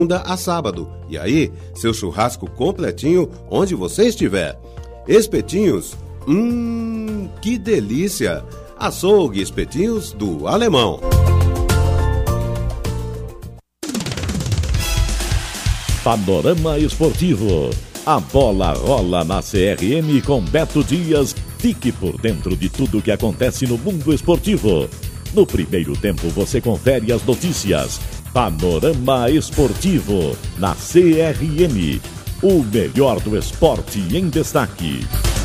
segunda a sábado. E aí, seu churrasco completinho onde você estiver. Espetinhos, que delícia! Açougue Espetinhos do Alemão. Panorama Esportivo. A bola rola na CRM com Beto Dias. Fique por dentro de tudo que acontece no mundo esportivo. No primeiro tempo você confere as notícias. Panorama Esportivo na CRM. O melhor do esporte em destaque.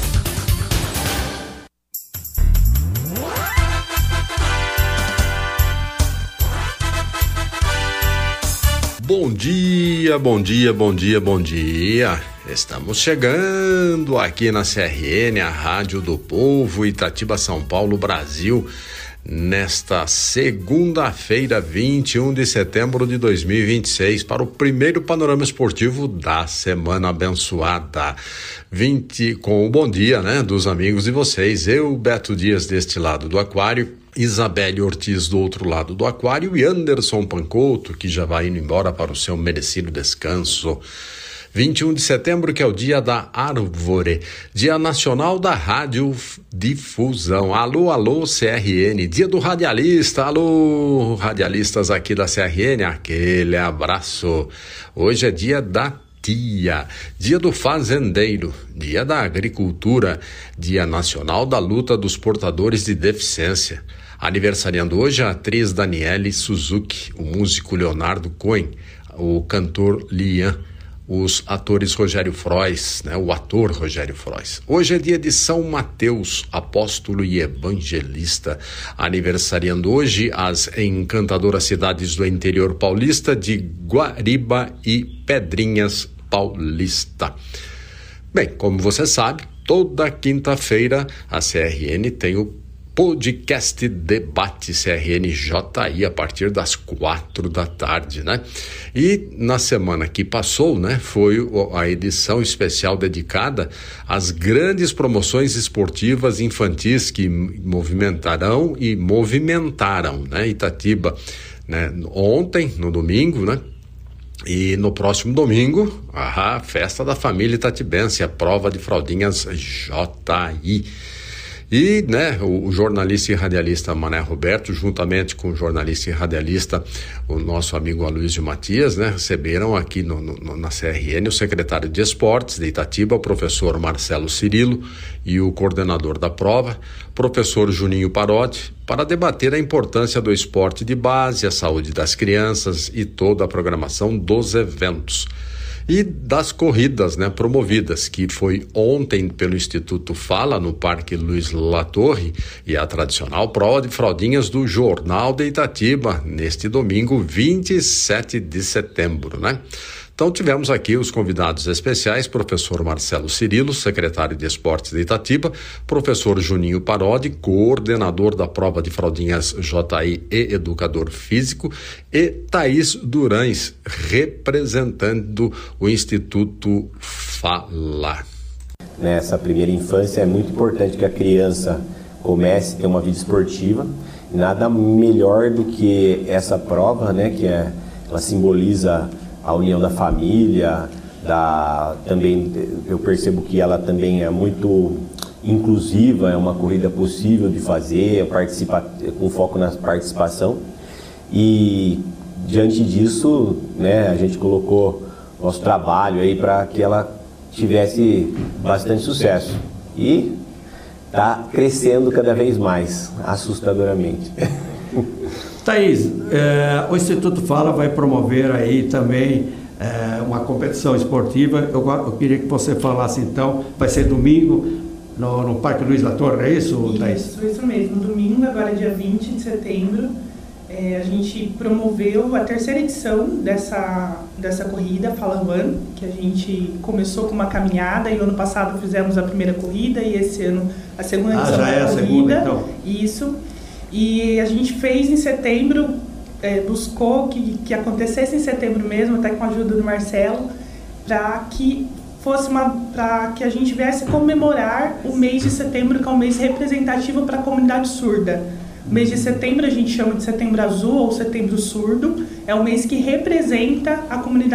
Bom dia, bom dia, bom dia, bom dia. Estamos chegando aqui na CRN, a Rádio do Povo, Itatiba, São Paulo, Brasil, nesta segunda-feira, 21 de setembro de 2026, para o primeiro panorama esportivo da semana abençoada. Com o bom dia, né, dos amigos de vocês. Eu, Beto Dias, deste lado do aquário, Isabelle Ortiz do outro lado do aquário e Anderson Pancouto, que já vai indo embora para o seu merecido descanso. 21 de setembro, que é o dia da árvore, dia nacional da radiodifusão. Alô, alô, CRN, dia do radialista. Alô, radialistas aqui da CRN, aquele abraço. Hoje é dia da tia, dia do fazendeiro, dia da agricultura, dia nacional da luta dos portadores de deficiência. Aniversariando hoje a atriz Daniele Suzuki, o músico Leonardo Cohen, o cantor Lian, os atores Rogério Frois, né, o ator Rogério Frois. Hoje é dia de São Mateus, apóstolo e evangelista. Aniversariando hoje as encantadoras cidades do interior paulista de Guariba e Pedrinhas Paulista. Bem, como você sabe, toda quinta-feira a CRN tem o podcast Debate CRN-JI a partir das 4 da tarde, né? E na semana que passou, né, foi a edição especial dedicada às grandes promoções esportivas infantis que movimentaram, né, Itatiba, né, ontem, no domingo, né? E no próximo domingo, a festa da família itatibense, a prova de fraldinhas JI. E, né, o jornalista e radialista Mané Roberto, juntamente com o jornalista e radialista, o nosso amigo Aloysio Matias, né, receberam aqui na CRN o secretário de Esportes de Itatiba, o professor Marcelo Cirilo, e o coordenador da prova, professor Juninho Parotti, para debater a importância do esporte de base, a saúde das crianças e toda a programação dos eventos. E das corridas, né, promovidas, que foi ontem pelo Instituto Fala, no Parque Luiz Latorre, e a tradicional prova de fraldinhas do Jornal de Itatiba, neste domingo, 27 de setembro, né? Então tivemos aqui os convidados especiais, professor Marcelo Cirilo, secretário de Esportes de Itatiba, professor Juninho Parodi, coordenador da prova de fraldinhas JI e educador físico, e Thaís Durães, representando o Instituto Fala. Nessa primeira infância é muito importante que a criança comece a ter uma vida esportiva. Nada melhor do que essa prova, né, ela simboliza a união da família, também eu percebo que ela também é muito inclusiva, é uma corrida possível de fazer, com foco na participação. E diante disso, né, a gente colocou nosso trabalho aí para que ela tivesse bastante sucesso. E está crescendo cada vez mais, assustadoramente. Thaís, o Instituto Fala vai promover aí também uma competição esportiva. Eu queria que você falasse então, vai ser domingo no Parque Luiz Latorre, é isso, Thaís? Isso mesmo, domingo, agora dia 20 de setembro, a gente promoveu a terceira edição dessa corrida, Fala One, que a gente começou com uma caminhada e no ano passado fizemos a primeira corrida e esse ano a segunda edição já é a segunda, então? Isso. E a gente fez em setembro, buscou que acontecesse em setembro mesmo, até com a ajuda do Marcelo, para que a gente viesse comemorar o mês de setembro, que é um mês representativo para a comunidade surda. O mês de setembro a gente chama de Setembro Azul ou Setembro Surdo. É o mês que representa a comunidade